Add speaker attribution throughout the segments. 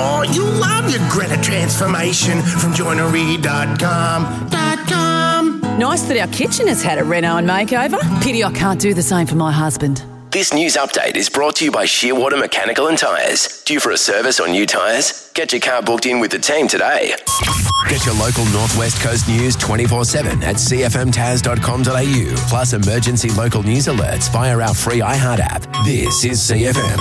Speaker 1: Oh, you love your Greta transformation from joinery.com.
Speaker 2: Nice that our kitchen has had a reno and makeover. Pity I can't do the same for my husband.
Speaker 3: This news update is brought to you by Shearwater Mechanical and Tyres. Due for a service or new tyres? Get your car booked in with the team today. Get your local Northwest Coast news 24/7 at cfmtaz.com.au. Plus emergency local news alerts via our free iHeart app. This is CFM.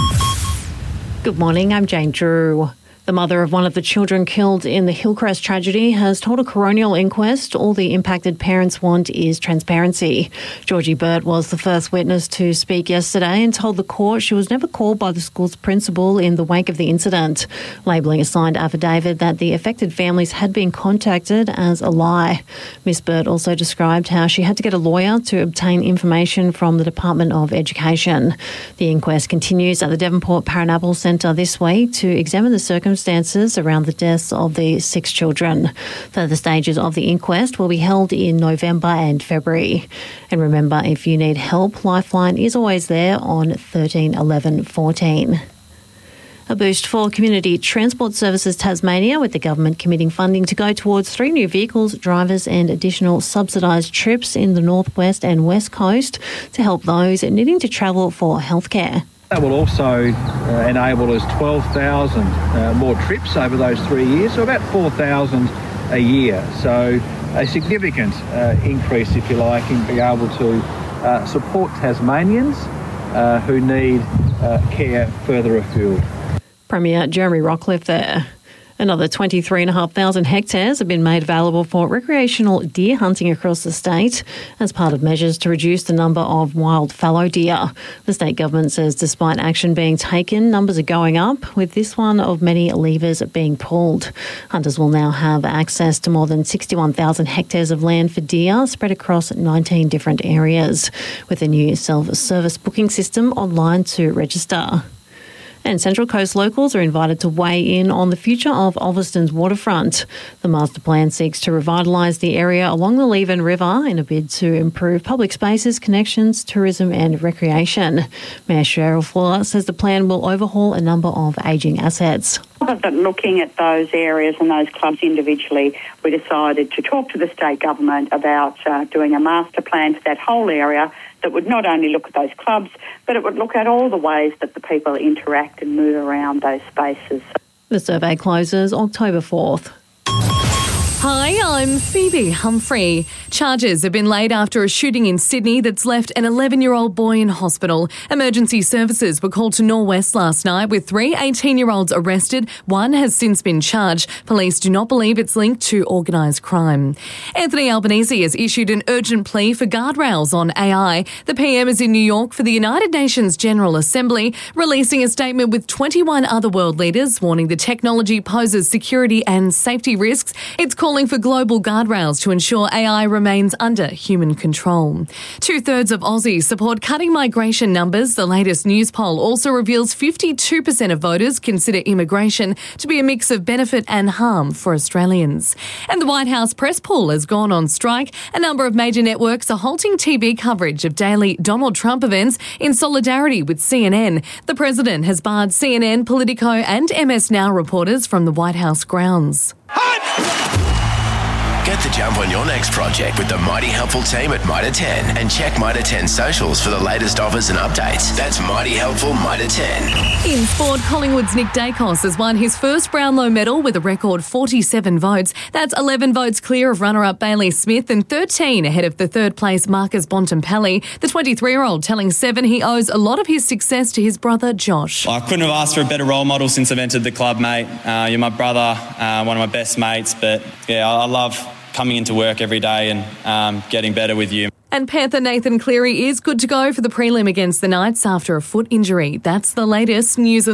Speaker 4: Good morning, I'm Jane Drew. The mother of one of the children killed in the Hillcrest tragedy has told a coronial inquest all the impacted parents want is transparency. Georgie Burt was the first witness to speak yesterday and told the court she was never called by the school's principal in the wake of the incident, labelling a signed affidavit that the affected families had been contacted as a lie. Miss Burt also described how she had to get a lawyer to obtain information from the Department of Education. The inquest continues at the Devonport Paranapple Centre this week to examine the circumstances around the deaths of the 6 children. Further stages of the inquest will be held in November and February. And remember, if you need help, Lifeline is always there on 13 11 14. A boost for Community Transport Services Tasmania, with the government committing funding to go towards 3 new vehicles, drivers and additional subsidised trips in the Northwest and West Coast to help those needing to travel for healthcare.
Speaker 5: That will also enable us 12,000 more trips over those 3 years, so about 4,000 a year. So a significant increase, if you like, in being able to support Tasmanians who need care further afield.
Speaker 4: Premier Jeremy Rockcliffe there. Another 23,500 hectares have been made available for recreational deer hunting across the state as part of measures to reduce the number of wild fallow deer. The state government says despite action being taken, numbers are going up, with this one of many levers being pulled. Hunters will now have access to more than 61,000 hectares of land for deer spread across 19 different areas, with a new self-service booking system online to register. And Central Coast locals are invited to weigh in on the future of Ulverston's waterfront. The master plan seeks to revitalise the area along the Leven River in a bid to improve public spaces, connections, tourism and recreation. Mayor Cheryl Fuller says the plan will overhaul a number of ageing assets.
Speaker 6: Rather than looking at those areas and those clubs individually, we decided to talk to the state government about doing a master plan for that whole area that would not only look at those clubs, but it would look at all the ways that the people interact and move around those spaces.
Speaker 4: The survey closes October 4th.
Speaker 7: Hi, I'm Phoebe Humphrey. Charges have been laid after a shooting in Sydney that's left an 11-year-old boy in hospital. Emergency services were called to Norwest last night with 3 18-year-olds arrested. One has since been charged. Police do not believe it's linked to organised crime. Anthony Albanese has issued an urgent plea for guardrails on AI. The PM is in New York for the United Nations General Assembly, releasing a statement with 21 other world leaders warning the technology poses security and safety risks. It's calling for global guardrails to ensure AI remains under human control. 2/3 of Aussies support cutting migration numbers. The latest news poll also reveals 52% of voters consider immigration to be a mix of benefit and harm for Australians. And the White House press pool has gone on strike. A number of major networks are halting TV coverage of daily Donald Trump events in solidarity with CNN. The president has barred CNN, Politico and MS Now reporters from the White House grounds.
Speaker 3: Get the jump on your next project with the Mighty Helpful team at Mitre 10 and check Mitre 10 socials for the latest offers and updates. That's Mighty Helpful Mitre 10.
Speaker 7: In sport, Collingwood's Nick Dacos has won his first Brownlow medal with a record 47 votes. That's 11 votes clear of runner-up Bailey Smith and 13 ahead of the third place Marcus Bontempelli. The 23-year-old telling Seven he owes a lot of his success to his brother Josh.
Speaker 8: I couldn't have asked for a better role model since I've entered the club, mate. You're my brother, one of my best mates, but yeah, I love coming into work every day and getting better with you.
Speaker 7: And Panther Nathan Cleary is good to go for the prelim against the Knights after a foot injury. That's the latest news.